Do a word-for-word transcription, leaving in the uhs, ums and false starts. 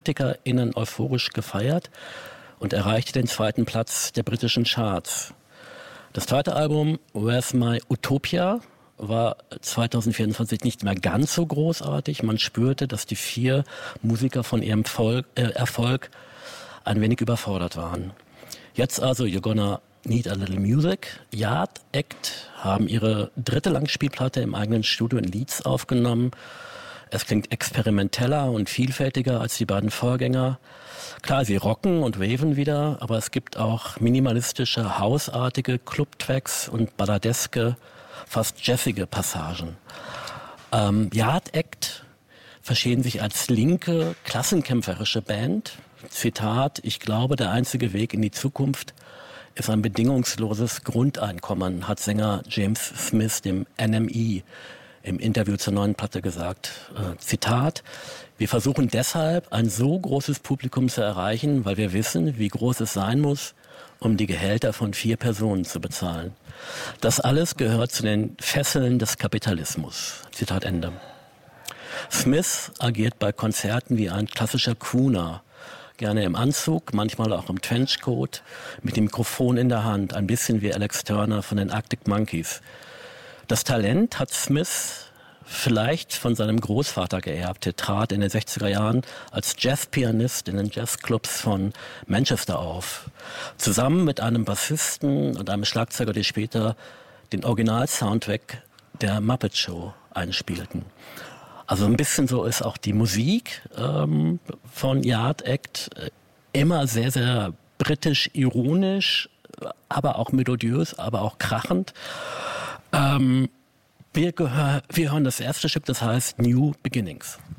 KritikerInnen euphorisch gefeiert und erreichte den zweiten Platz der britischen Charts. Das zweite Album, Where's My Utopia, war zwanzig vierundzwanzig nicht mehr ganz so großartig. Man spürte, dass die vier Musiker von ihrem Volk, äh, Erfolg ein wenig überfordert waren. Jetzt also You're Gonna Need a Little Music. Yard Act haben ihre dritte Langspielplatte im eigenen Studio in Leeds aufgenommen. Es klingt experimenteller und vielfältiger als die beiden Vorgänger. Klar, sie rocken und waven wieder, aber es gibt auch minimalistische, hausartige Club-Tracks und balladeske, fast jazzige Passagen. Ähm, Yard Act verstehen sich als linke, klassenkämpferische Band. Zitat, ich glaube, der einzige Weg in die Zukunft ist ein bedingungsloses Grundeinkommen, hat Sänger James Smith dem N M E im Interview zur neuen Platte gesagt. Äh, Zitat, wir versuchen deshalb, ein so großes Publikum zu erreichen, weil wir wissen, wie groß es sein muss, um die Gehälter von vier Personen zu bezahlen. Das alles gehört zu den Fesseln des Kapitalismus. Zitat Ende. Smith agiert bei Konzerten wie ein klassischer Crooner. Gerne im Anzug, manchmal auch im Trenchcoat, mit dem Mikrofon in der Hand, ein bisschen wie Alex Turner von den Arctic Monkeys. Das Talent hat Smith vielleicht von seinem Großvater geerbt. Er trat in den sechziger Jahren als Jazzpianist in den Jazzclubs von Manchester auf. Zusammen mit einem Bassisten und einem Schlagzeuger, die später den Original-Soundtrack der Muppet Show einspielten. Also ein bisschen so ist auch die Musik ähm, von Yard Act äh, immer sehr, sehr britisch-ironisch, aber auch melodiös, aber auch krachend. Ähm, wir, gehör, wir hören das erste Stück, das heißt New Beginnings.